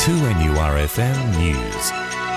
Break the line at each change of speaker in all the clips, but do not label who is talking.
2NURFM News.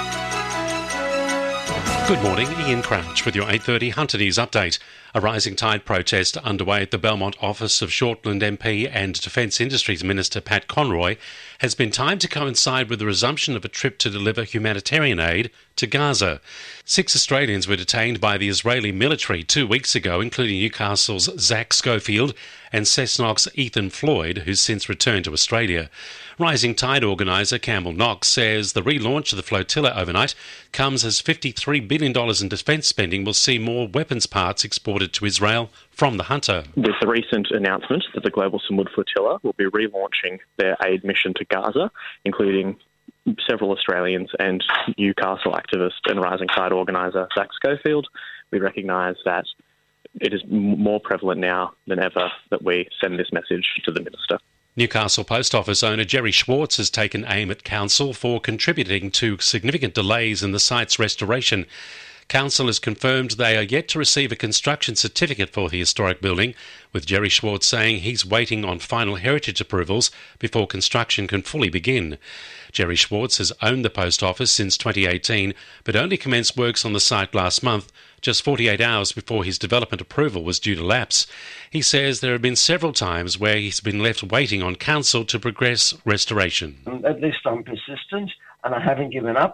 Good morning, Ian Crouch with your 8:30 Hunter News update. A rising tide protest underway at the Belmont office of Shortland MP and Defence Industries Minister Pat Conroy has been timed to coincide with the resumption of a trip to deliver humanitarian aid to Gaza. 6 Australians were detained by the Israeli military 2 weeks ago, including Newcastle's Zach Schofield and Cessnock's Ethan Floyd, who's since returned to Australia. Rising Tide organiser Campbell Knox says the relaunch of the flotilla overnight comes as $53 billion in defence spending will see more weapons parts exported to Israel from the Hunter.
With the recent announcement that the Global Samud Flotilla will be relaunching their aid mission to Gaza, including several Australians and Newcastle activist and Rising Tide organiser Zach Schofield, we recognise that it is more prevalent now than ever that we send this message to the Minister.
Newcastle Post Office owner Jerry Schwartz has taken aim at Council for contributing to significant delays in the site's restoration. Council has confirmed they are yet to receive a construction certificate for the historic building, with Jerry Schwartz saying he's waiting on final heritage approvals before construction can fully begin. Jerry Schwartz has owned the post office since 2018, but only commenced works on the site last month, just 48 hours before his development approval was due to lapse. He says there have been several times where he's been left waiting on Council to progress restoration.
At least I'm persistent and I haven't given up.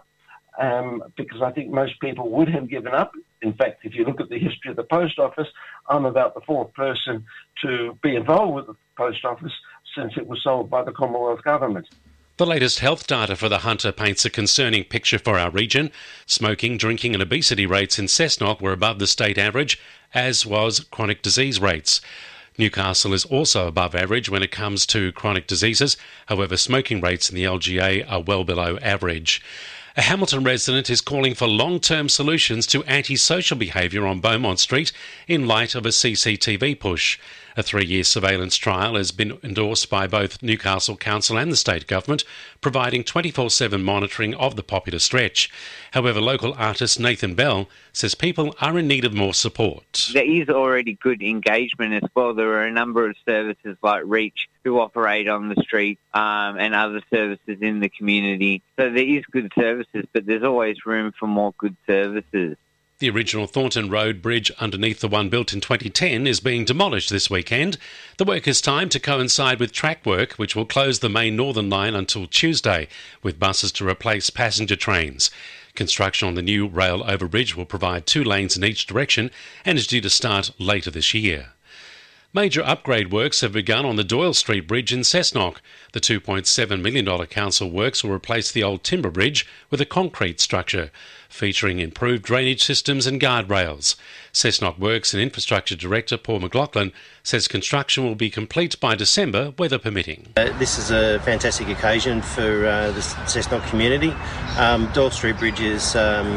Because I think most people would have given up. In fact, if you look at the history of the post office, I'm about the fourth person to be involved with the post office since it was sold by the Commonwealth Government.
The latest health data for the Hunter paints a concerning picture for our region. Smoking, drinking and obesity rates in Cessnock were above the state average, as was chronic disease rates. Newcastle is also above average when it comes to chronic diseases. However, smoking rates in the LGA are well below average. A Hamilton resident is calling for long-term solutions to antisocial behaviour on Beaumont Street in light of a CCTV push. A 3-year surveillance trial has been endorsed by both Newcastle Council and the state government, providing 24/7 monitoring of the popular stretch. However, local artist Nathan Bell says people are in need of more support.
There is already good engagement as well. There are a number of services like Reach who operate on the street and other services in the community. So there is good services, but there's always room for more good services.
The original Thornton Road bridge underneath the one built in 2010 is being demolished this weekend. The work is timed to coincide with track work, which will close the main northern line until Tuesday, with buses to replace passenger trains. Construction on the new rail overbridge will provide 2 lanes in each direction and is due to start later this year. Major upgrade works have begun on the Doyle Street Bridge in Cessnock. The $2.7 million council works will replace the old timber bridge with a concrete structure, featuring improved drainage systems and guardrails. Cessnock Works and Infrastructure Director Paul McLaughlin says construction will be complete by December, weather permitting.
This is a fantastic occasion for the Cessnock community. Doyle Street Bridge is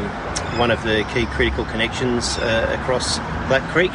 one of the key critical connections across Black Creek.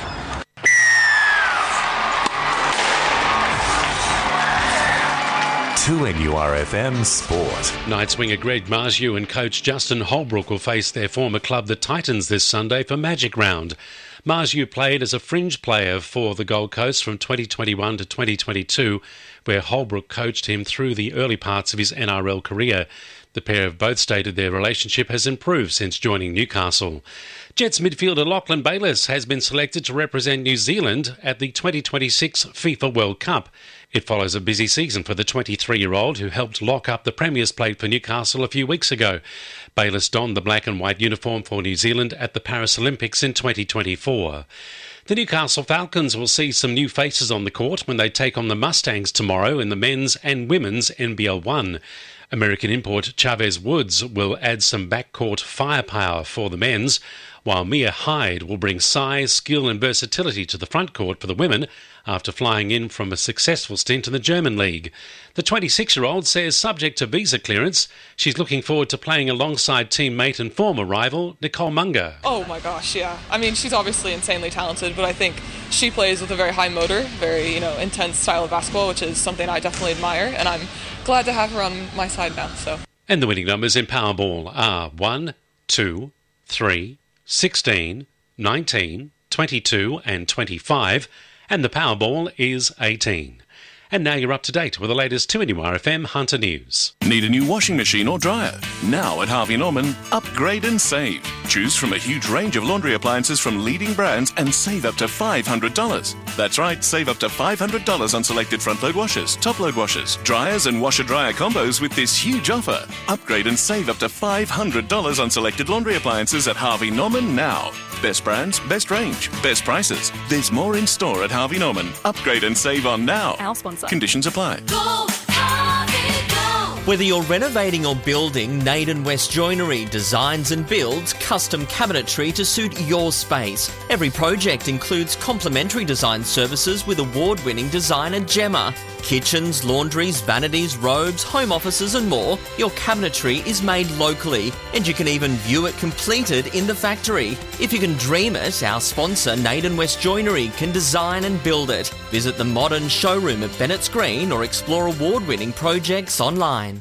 NURFM Sport.
Knights winger Greg Marju and coach Justin Holbrook will face their former club, the Titans, this Sunday for Magic Round. Marju played as a fringe player for the Gold Coast from 2021 to 2022, where Holbrook coached him through the early parts of his NRL career. The pair have both stated their relationship has improved since joining Newcastle. Jets midfielder Lachlan Bayliss has been selected to represent New Zealand at the 2026 FIFA World Cup. It follows a busy season for the 23-year-old who helped lock up the Premier's plate for Newcastle a few weeks ago. Bayliss donned the black and white uniform for New Zealand at the Paris Olympics in 2024. The Newcastle Falcons will see some new faces on the court when they take on the Mustangs tomorrow in the men's and women's NBL 1. American import Chavez Woods will add some backcourt firepower for the men's, while Mia Hyde will bring size, skill and versatility to the front court for the women after flying in from a successful stint in the German league. The 26-year-old says, subject to visa clearance, she's looking forward to playing alongside teammate and former rival Nicole Munger.
Oh my gosh, yeah. I mean, she's obviously insanely talented, but I think she plays with a very high motor, very, intense style of basketball, which is something I definitely admire, and I'm glad to have her on my side now. So.
And the winning numbers in Powerball are 1, 2, 3, 16, 19, 22 and 25, and the Powerball is 18. And now you're up to date with the latest 2NURFM Hunter News.
Need a new washing machine or dryer? Now at Harvey Norman, upgrade and save. Choose from a huge range of laundry appliances from leading brands and save up to $500. That's right, save up to $500 on selected front-load washers, top-load washers, dryers and washer-dryer combos with this huge offer. Upgrade and save up to $500 on selected laundry appliances at Harvey Norman now. Best brands, best range, best prices. There's more in store at Harvey Norman. Upgrade and save on now.
Our sponsor.
Conditions apply.
Go, Harvey, go! Whether you're renovating or building, Naden West Joinery designs and builds custom cabinetry to suit your space. Every project includes complimentary design services with award-winning designer Gemma. Kitchens, laundries, vanities, robes, home offices and more. Your cabinetry is made locally and you can even view it completed in the factory. If you can dream it, our sponsor Naden West Joinery can design and build it. Visit the modern showroom at Bennett's Green or explore award-winning projects online.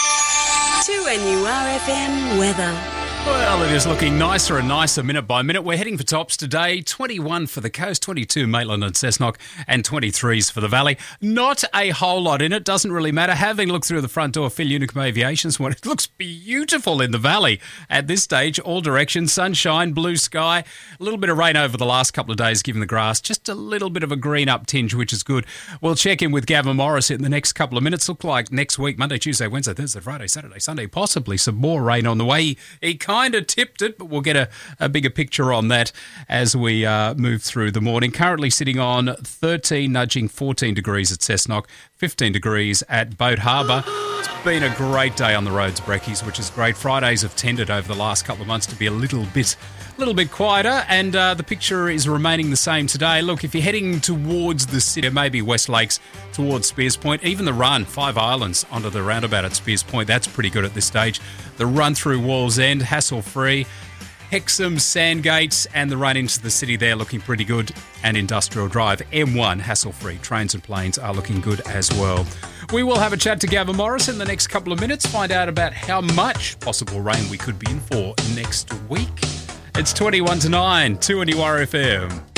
2NURFM weather.
Well, it is looking nicer and nicer minute by minute. We're heading for tops today. 21 for the coast, 22 Maitland and Cessnock, and 23s for the valley. Not a whole lot in it. Doesn't really matter. Having looked through the front door, Phil Unicum Aviation's one. It looks beautiful in the valley at this stage. All directions, sunshine, blue sky. A little bit of rain over the last couple of days, giving the grass just a little bit of a green up tinge, which is good. We'll check in with Gavin Morris in the next couple of minutes. Look like next week, Monday, Tuesday, Wednesday, Thursday, Friday, Saturday, Sunday, possibly some more rain on the way. He kind of tipped it, but we'll get a bigger picture on that as we move through the morning. Currently sitting on 13, nudging 14 degrees at Cessnock, 15 degrees at Boat Harbour. It's been a great day on the roads, Brekkies, which is great. Fridays have tended over the last couple of months to be a little bit quieter, and the picture is remaining the same today. Look, if you're heading towards the city, maybe West Lakes towards Spears Point, even the run, 5 Islands onto the roundabout at Spears Point, that's pretty good at this stage. The run through Walls End, hassle-free. Hexham, Sandgates, and the run into the city there looking pretty good. And Industrial Drive, M1, hassle-free. Trains and planes are looking good as well. We will have a chat to Gavin Morris in the next couple of minutes, find out about how much possible rain we could be in for next week. It's 21 to 9, 2NURFM.